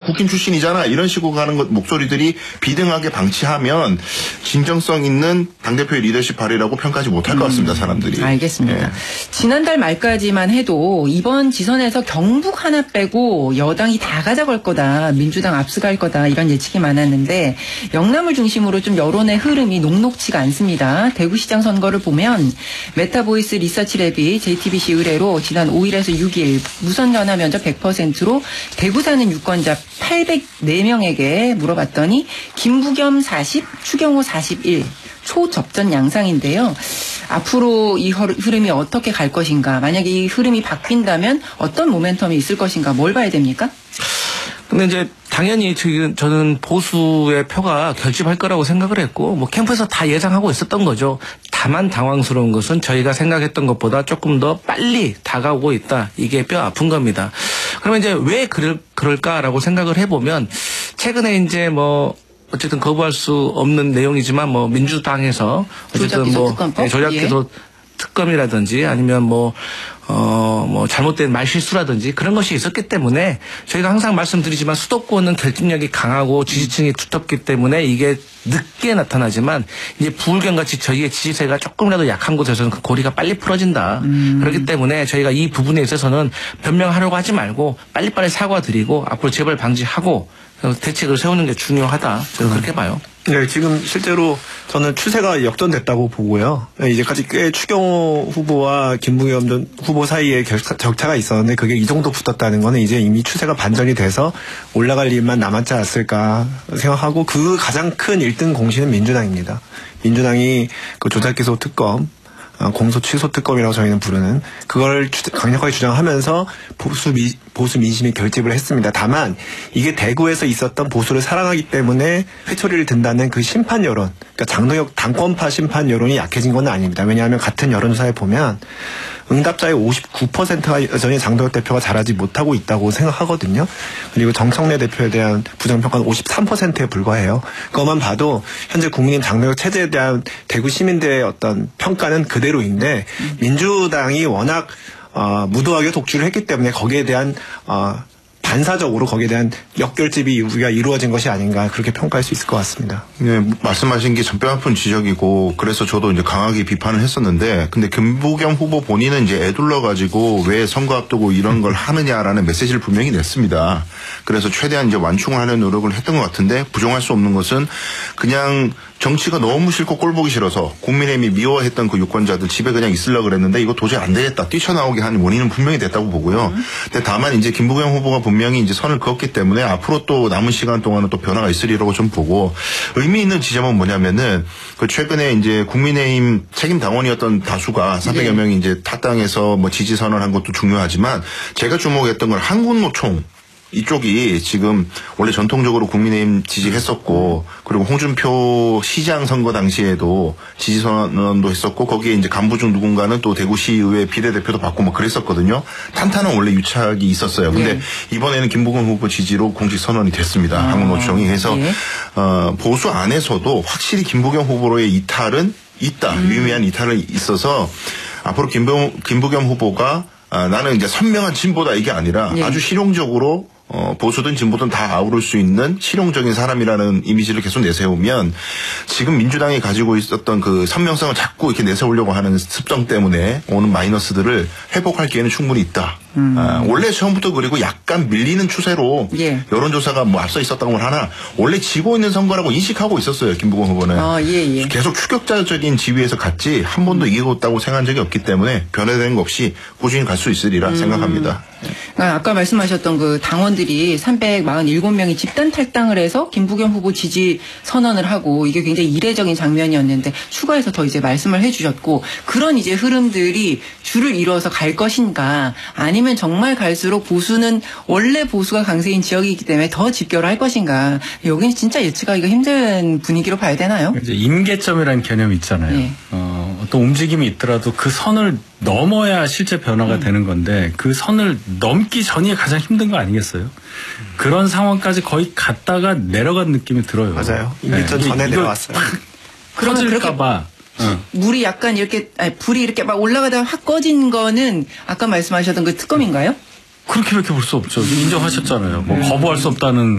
국힘 출신이잖아 이런 식으로 가는 것 목소리들이 비등하게 방치하면 진정성 있는 당대표의 리더십 발휘라고 평가하지 못할 것 같습니다. 사람들이. 알겠습니다. 예. 지난달 말까지만 해도 이번 지선에서 경북 하나 빼고 여당이 다 가져갈 거다. 민주당 압수갈 거다. 이런 예측이 많았는데 영남을 중심으로 좀 여론의 흐름이 녹록치가 않습니다. 대구시장 선거를 보면 메타보이스 리서치랩이 JTBC 의뢰로 지난 5일에서 6일 무선 전화 면접 100%로 대구 사는 유권자 804명에게 물어봤더니 김부겸 40, 추경호 41, 초접전 양상인데요. 앞으로 이 흐름이 어떻게 갈 것인가? 만약에 이 흐름이 바뀐다면 어떤 모멘텀이 있을 것인가? 뭘 봐야 됩니까? 근데 이제 당연히 지금 저는 보수의 표가 결집할 거라고 생각을 했고 뭐 캠프에서 다 예상하고 있었던 거죠. 다만 당황스러운 것은 저희가 생각했던 것보다 조금 더 빨리 다가오고 있다. 이게 뼈 아픈 겁니다. 그러면 이제 왜 그럴까라고 생각을 해보면 최근에 이제 뭐 어쨌든 거부할 수 없는 내용이지만 뭐 민주당에서 어쨌든 뭐 조작기소 특검이라든지 아니면 뭐 잘못된 말실수라든지 그런 것이 있었기 때문에 저희가 항상 말씀드리지만 수도권은 결집력이 강하고 지지층이 두텁기 때문에 이게 늦게 나타나지만 이제 부울경같이 저희의 지지세가 조금이라도 약한 곳에서는 그 고리가 빨리 풀어진다. 그렇기 때문에 저희가 이 부분에 있어서는 변명하려고 하지 말고 빨리빨리 사과드리고 앞으로 재발 방지하고 대책을 세우는 게 중요하다. 저는 그렇게 봐요. 네, 지금 실제로 저는 추세가 역전됐다고 보고요. 이제까지 꽤 추경호 후보와 김부겸 전 후보 사이에 격차가 있었는데 그게 이 정도 붙었다는 거는 이제 이미 추세가 반전이 돼서 올라갈 일만 남았지 않았을까 생각하고 그 가장 큰 1등 공신은 민주당입니다. 민주당이 그 조작기소 특검 공소 취소 특검이라고 저희는 부르는 그걸 강력하게 주장하면서 보수 민심이 결집을 했습니다. 다만 이게 대구에서 있었던 보수를 사랑하기 때문에 회초리를 든다는 그 심판 여론, 그러니까 장동혁 당권파 심판 여론이 약해진 건 아닙니다. 왜냐하면 같은 여론조사에 보면 응답자의 59%가 여전히 장동혁 대표가 잘하지 못하고 있다고 생각하거든요. 그리고 정청래 대표에 대한 부정평가는 53%에 불과해요. 그것만 봐도 현재 국민의힘 장동혁 체제에 대한 대구 시민들의 어떤 평가는 그대로인데 민주당이 워낙 무도하게 독주를 했기 때문에 거기에 대한 반사적으로 거기에 대한 역결집이 우리가 이루어진 것이 아닌가 그렇게 평가할 수 있을 것 같습니다. 네, 말씀하신 게 뼈 아픈 지적이고 그래서 저도 이제 강하게 비판을 했었는데 근데 김부겸 후보 본인은 이제 애둘러 가지고 왜 선거 앞두고 이런 걸 하느냐라는 메시지를 분명히 냈습니다. 그래서 최대한 이제 완충을 하려는 노력을 했던 것 같은데 부정할 수 없는 것은 그냥 정치가 너무 싫고 꼴 보기 싫어서 국민의힘이 미워했던 그 유권자들 집에 그냥 있으려고 그랬는데 이거 도저히 안 되겠다. 뛰쳐나오게 한 원인은 분명히 됐다고 보고요. 근데 다만 이제 김부겸 후보가 분명히 이제 선을 그었기 때문에 앞으로 또 남은 시간 동안은 또 변화가 있으리라고 좀 보고 의미 있는 지점은 뭐냐면은 그 최근에 이제 국민의힘 책임 당원이었던 다수가 300여 명이 이제 타당에서 뭐 지지 선언한 것도 중요하지만 제가 주목했던 건 한국노총 이쪽이 지금 원래 전통적으로 국민의힘 지지했었고 그리고 홍준표 시장 선거 당시에도 지지 선언도 했었고 거기에 이제 간부 중 누군가는 또 대구시의회 비례대표도 받고 뭐 그랬었거든요. 탄탄한 원래 유착이 있었어요. 근데 이번에는 김부겸 후보 지지로 공식 선언이 됐습니다. 한국노총이. 그래서 보수 안에서도 확실히 김부겸 후보로의 이탈은 있다. 유의미한 이탈은 있어서 앞으로 김부겸 후보가 나는 이제 선명한 진보다 이게 아니라 아주 실용적으로 보수든 진보든 다 아우를 수 있는 실용적인 사람이라는 이미지를 계속 내세우면 지금 민주당이 가지고 있었던 그 선명성을 자꾸 이렇게 내세우려고 하는 습성 때문에 오는 마이너스들을 회복할 기회는 충분히 있다. 원래 처음부터 그리고 약간 밀리는 추세로 여론조사가 뭐 앞서 있었던 걸 하나 원래 지고 있는 선거라고 인식하고 있었어요. 김부겸 후보는. 계속 추격자적인 지위에서 갔지 한 번도 이기고 있다고 생각한 적이 없기 때문에 변화된 거 없이 꾸준히 갈 수 있으리라 생각합니다. 아까 말씀하셨던 그 당원들이 347명이 집단 탈당을 해서 김부겸 후보 지지 선언을 하고 이게 굉장히 이례적인 장면이었는데 추가해서 더 이제 말씀을 해주셨고 그런 이제 흐름들이 줄을 이루어서 갈 것인가 아니면 정말 갈수록 보수는 원래 보수가 강세인 지역이기 때문에 더 집결할 것인가 여기는 진짜 예측하기가 힘든 분위기로 봐야 되나요? 이제 임계점이라는 개념이 있잖아요. 어떤 움직임이 있더라도 그 선을 넘어야 실제 변화가 되는 건데 그 선을 넘기 전이 가장 힘든 거 아니겠어요? 그런 상황까지 거의 갔다가 내려간 느낌이 들어요. 맞아요. 임계점 전에 내려왔어요. 그러면 그렇게 물이 약간 이렇게 불이 이렇게 막 올라가다가 확 꺼진 거는 아까 말씀하셨던 그 특검인가요? 그렇게 볼 수 없죠. 인정하셨잖아요. 뭐 거부할 수 없다는